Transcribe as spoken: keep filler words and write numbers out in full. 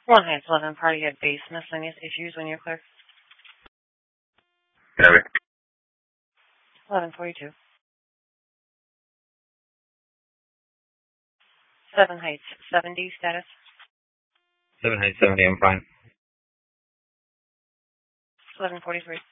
One Heights eleven party at base miscellaneous issues when you're clear. Copy. eleven forty-two. Seven Heights seventy status. Seven Heights seventy, I'm fine. eleven forty-three.